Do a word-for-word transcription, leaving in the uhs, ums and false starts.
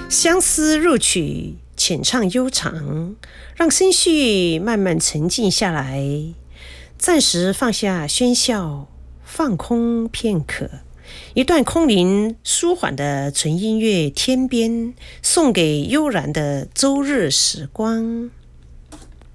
相思入曲，浅唱悠长，让思绪慢慢沉静下来，暂时放下喧嚣，放空片刻。一段空灵舒缓的纯音乐天边，送给悠然的周日时光。